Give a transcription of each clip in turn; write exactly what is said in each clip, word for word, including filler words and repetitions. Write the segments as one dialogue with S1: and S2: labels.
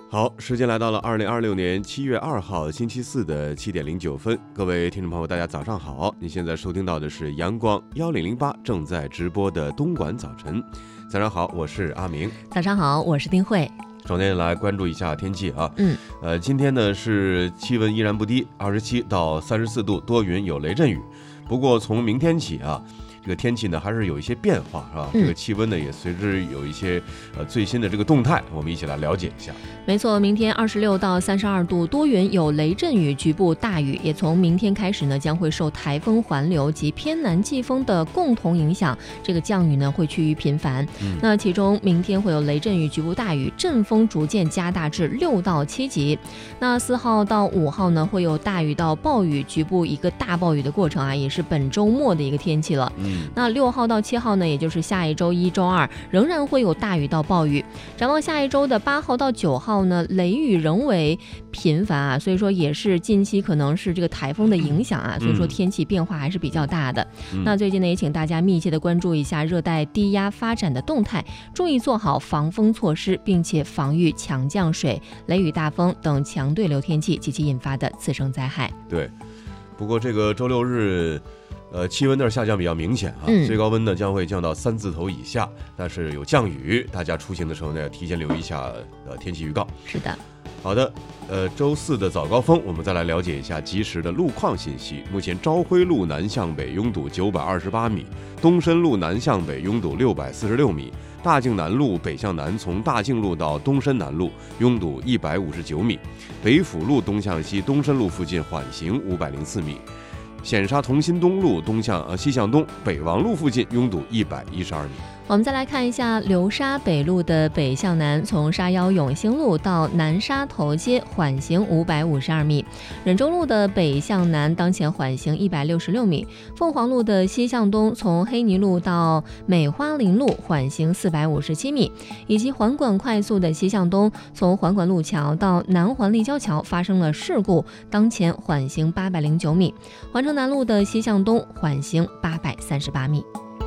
S1: 好，时间来到了二零二六年七月二号星期四的七点零九分，各位听众朋友，大家早上好！你现在收听到的是阳光幺零零八正在直播的东莞早晨。早上好，我是阿明。
S2: 早上好，我是丁慧。
S1: 首先来关注一下天气啊，
S2: 嗯，
S1: 呃，今天呢是气温依然不低，二十七到三十四度，多云有雷阵雨。不过从明天起啊，这个天气呢还是有一些变化，是吧？
S2: 嗯、
S1: 这个气温呢也随之有一些呃最新的这个动态，我们一起来了解一下。
S2: 没错，明天二十六到三十二度，多云有雷阵雨，局部大雨。也从明天开始呢，将会受台风环流及偏南季风的共同影响，这个降雨呢会趋于频繁。嗯、那其中明天会有雷阵雨、局部大雨，阵风逐渐加大至六到七级。那四号到五号呢，会有大雨到暴雨，局部一个大暴雨的过程啊，也是本周末的一个天气了。嗯，那六号到七号呢，也就是下一周一、周二，仍然会有大雨到暴雨。展望下一周的八号到九号呢，雷雨仍为频繁啊，所以说也是近期可能是这个台风的影响啊，所以说天气变化还是比较大的。嗯、那最近呢，也请大家密切的关注一下热带低压发展的动态，注意做好防风措施，并且防御强降水、雷雨大风等强对流天气及其引发的次生灾害。
S1: 对，不过这个周六日。呃，气温那儿下降比较明显啊，
S2: 嗯、
S1: 最高温呢将会降到三字头以下，但是有降雨，大家出行的时候呢要提前留意一下呃天气预告。
S2: 是的，
S1: 好的，呃，周四的早高峰，我们再来了解一下及时的路况信息。目前昭辉路南向北拥堵九百二十八米，东深路南向北拥堵六百四十六米，大径南路北向南从大径路到东深南路拥堵一百五十九米，北辅路东向西东深路附近缓行五百零四米。显沙同心东路东向呃西向东北王路附近拥堵一百一十二米。
S2: 我们再来看一下流沙北路的北向南，从沙腰永兴路到南沙头街缓行五百五十二米；忍州路的北向南当前缓行一百六十六米；凤凰路的西向东从黑泥路到美花林路缓行四百五十七米；以及环管快速的西向东从环管路桥到南环立交桥发生了事故，当前缓行八百零九米；环城南路的西向东缓行八百三十八米。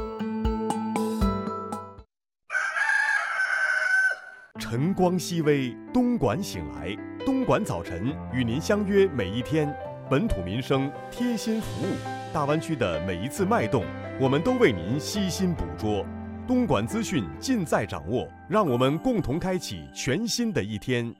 S3: 晨光熹微，东莞醒来，东莞早晨与您相约每一天，本土民生贴心服务，大湾区的每一次脉动，我们都为您悉心捕捉。东莞资讯尽在掌握，让我们共同开启全新的一天。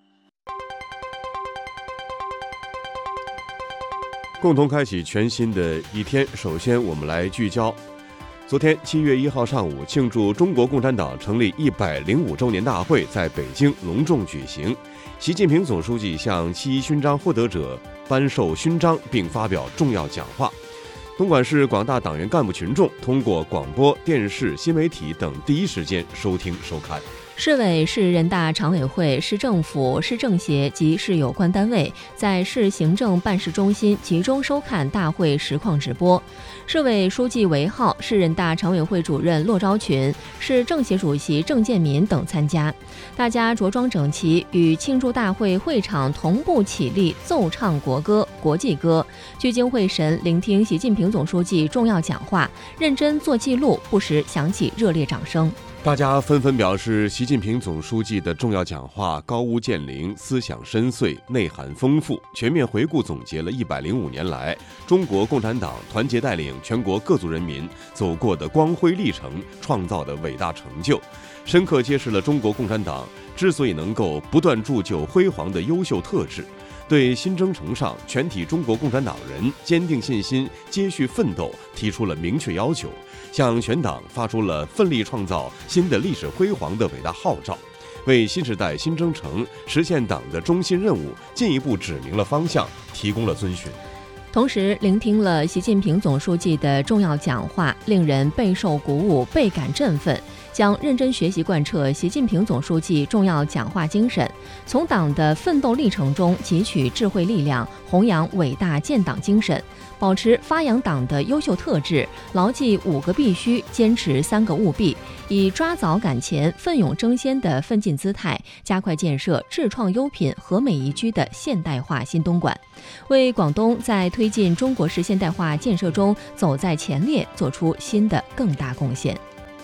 S1: 共同开启全新的一天，首先我们来聚焦。昨天七月一号上午，庆祝中国共产党成立一百零五周年大会在北京隆重举行。习近平总书记向七一勋章获得者颁授勋章，并发表重要讲话。东莞市广大党员干部群众通过广播电视、新媒体等第一时间收听收看。
S2: 市委、市人大常委会、市政府、市政协及市有关单位在市行政办事中心集中收看大会实况直播。市委书记韦浩、市人大常委会主任骆昭群、市政协主席郑建民等参加。大家着装整齐，与庆祝大会会场同步起立，奏唱国歌、国际歌，聚精会神聆听习近平总书记重要讲话，认真做记录，不时响起热烈掌声。
S1: 大家纷纷表示，习近平总书记的重要讲话高屋建瓴，思想深邃，内涵丰富，全面回顾总结了一百零五年来中国共产党团结带领全国各族人民走过的光辉历程，创造的伟大成就，深刻揭示了中国共产党之所以能够不断铸就辉煌的优秀特质，对新征程上全体中国共产党人坚定信心、接续奋斗提出了明确要求，向全党发出了奋力创造新的历史辉煌的伟大号召，为新时代新征程实现党的中心任务进一步指明了方向，提供了遵循。
S2: 同时聆听了习近平总书记的重要讲话，令人备受鼓舞，倍感振奋，将认真学习贯彻习近平总书记重要讲话精神，从党的奋斗历程中汲取智慧力量，弘扬伟大建党精神，保持发扬党的优秀特质，牢记五个必须，坚持三个务必，以抓早赶前、奋勇争先的奋进姿态，加快建设智创优品、和美宜居的现代化新东莞，为广东在推进中国式现代化建设中走在前列做出新的更大贡献。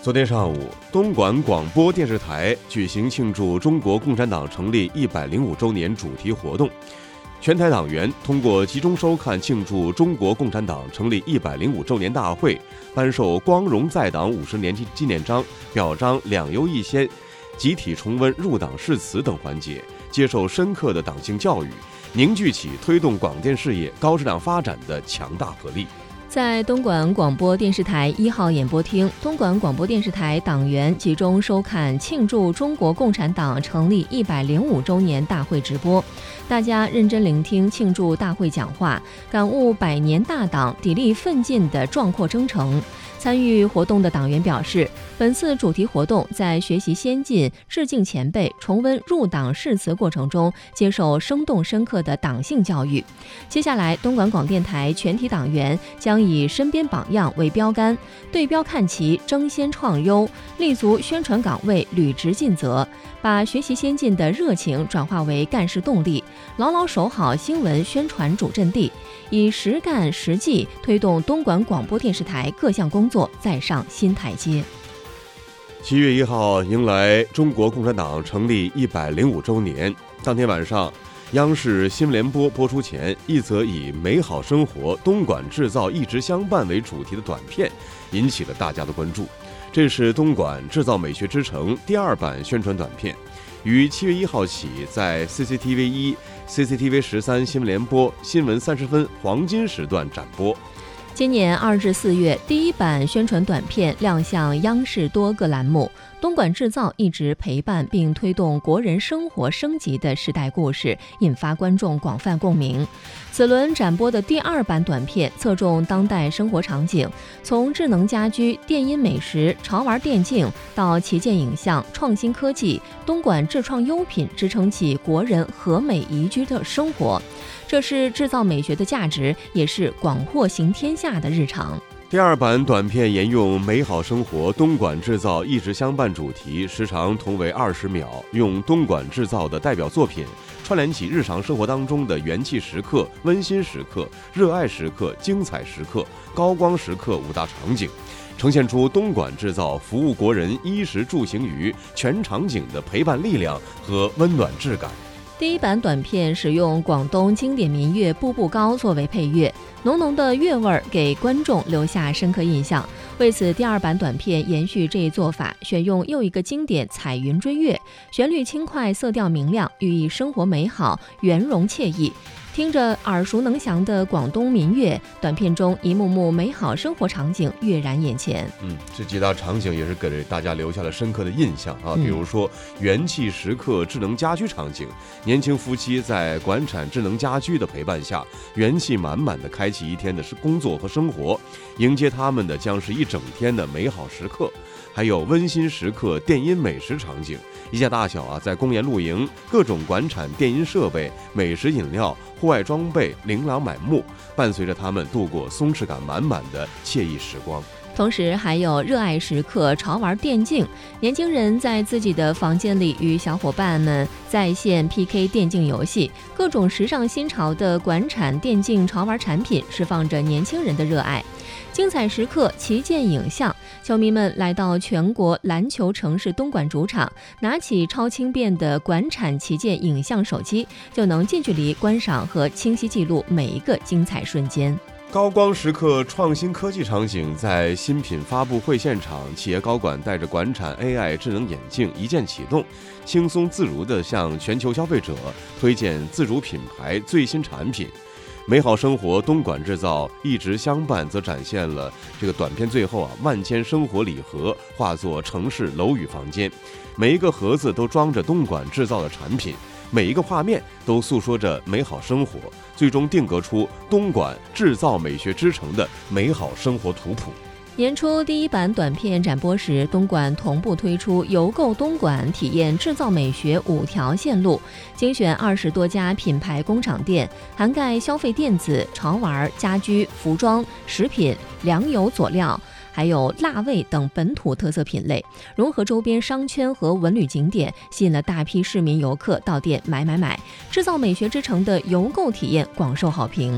S1: 昨天上午，东莞广播电视台举行庆祝中国共产党成立一百零五周年主题活动。全台党员通过集中收看庆祝中国共产党成立一百零五周年大会、颁授光荣在党五十年纪念章、表彰两优一先、集体重温入党誓词等环节，接受深刻的党性教育，凝聚起推动广电事业高质量发展的强大合力。
S2: 在东莞广播电视台一号演播厅，东莞广播电视台党员集中收看庆祝中国共产党成立一百零五周年大会直播。大家认真聆听庆祝大会讲话，感悟百年大党砥砺奋进的壮阔征程。参与活动的党员表示，本次主题活动在学习先进、致敬前辈、重温入党誓词过程中，接受生动深刻的党性教育。接下来，东莞广电台全体党员将以身边榜样为标杆，对标看齐，争先创优，立足宣传岗位，履职尽责，把学习先进的热情转化为干事动力，牢牢守好新闻宣传主阵地，以实干实际推动东莞广播电视台各项工作再上新台阶。
S1: 七月一号迎来中国共产党成立一百零五周年。当天晚上，央视新闻联播播出前，一则以“美好生活，东莞制造一直相伴”为主题的短片引起了大家的关注。这是东莞制造美学之城第二版宣传短片，于七月一号起在 C C T V 一、C C T V 十三新闻联播新闻三十分黄金时段展播。
S2: 今年二至四月，第一版宣传短片亮相央视多个栏目。东莞制造一直陪伴并推动国人生活升级的时代故事，引发观众广泛共鸣。此轮展播的第二版短片侧重当代生活场景，从智能家居、电音美食、潮玩电竞到旗舰影像、创新科技，东莞智创优品支撑起国人和美宜居的生活。这是制造美学的价值，也是广货行天下的日常。
S1: 第二版短片沿用美好生活东莞制造一直相伴主题，时长同为二十秒，用东莞制造的代表作品串联起日常生活当中的元气时刻、温馨时刻、热爱时刻、精彩时刻、高光时刻五大场景，呈现出东莞制造服务国人衣食住行于全场景的陪伴力量和温暖质感。
S2: 第一版短片使用广东经典民乐《步步高》作为配乐，浓浓的乐味儿给观众留下深刻印象。为此，第二版短片延续这一做法，选用又一个经典彩云追月，旋律轻快，色调明亮，寓意生活美好，圆融惬意。听着耳熟能详的广东民乐，短片中一幕幕美好生活场景跃然眼前。
S1: 嗯，这几大场景也是给大家留下了深刻的印象啊。比如说元气时刻智能家居场景，年轻夫妻在广产智能家居的陪伴下，元气满满的开启一天的工作和生活，迎接他们的将是一整天的美好时刻。还有温馨时刻电音美食场景，一家大小啊在公园露营，各种广产电音设备、美食饮料、户外装备琳琅满目，伴随着他们度过松弛感满满的惬意时光。
S2: 同时还有热爱时刻潮玩电竞，年轻人在自己的房间里与小伙伴们在线 P K 电竞游戏，各种时尚新潮的广产电竞潮玩产品释放着年轻人的热爱。精彩时刻旗舰影像，球迷们来到全国篮球城市东莞主场，拿起超轻便的广产旗舰影像手机，就能近距离观赏和清晰记录每一个精彩瞬间。
S1: 高光时刻创新科技场景，在新品发布会现场，企业高管带着广产 A I 智能眼镜一键启动，轻松自如地向全球消费者推荐自主品牌最新产品。美好生活东莞制造一直相伴，则展现了这个短片最后啊，万千生活礼盒化作城市楼宇房间，每一个盒子都装着东莞制造的产品，每一个画面都诉说着美好生活，最终定格出东莞制造美学之城的美好生活图谱。
S2: 年初第一版短片展播时，东莞同步推出邮购东莞体验制造美学五条线路，精选二十多家品牌工厂店，涵盖消费电子、潮玩、家居、服装、食品、粮油佐料，还有辣味等本土特色品类，融合周边商圈和文旅景点，吸引了大批市民游客到店买买买。制造美学之城的邮购体验广受好评。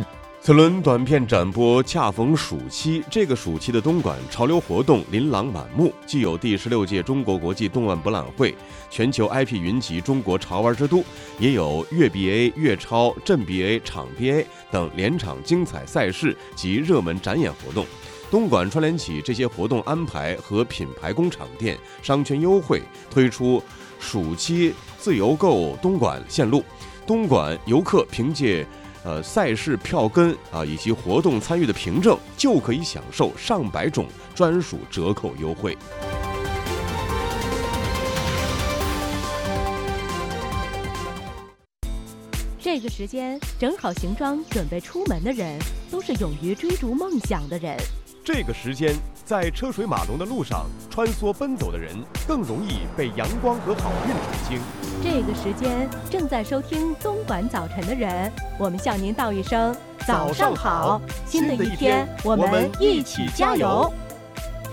S1: 此轮短片展播恰逢暑期，这个暑期的东莞潮流活动琳琅满目，既有第十六届中国国际动漫博览会、全球 I P 云集中国潮玩之都，也有粤 B A、粤超、镇 B A、场 B A 等连场精彩赛事及热门展演活动。东莞串联起这些活动安排和品牌工厂店、商圈优惠，推出暑期自由购东莞线路，东莞游客凭借呃，赛事票根啊，以及活动参与的凭证，就可以享受上百种专属折扣优惠。
S4: 这个时间整好行装准备出门的人，都是勇于追逐梦想的人。
S3: 这个时间，在车水马龙的路上穿梭奔走的人，更容易被阳光和好运垂青。
S4: 这个时间，正在收听东莞早晨的人，我们向您道一声早上好，新的一天，我们一起加油。